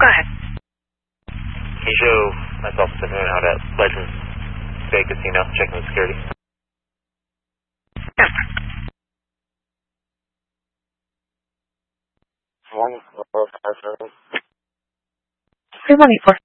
Go ahead. Can you show myself to Moon out at Legends Bay Casino, checking the security? Yes. 1457. 3184.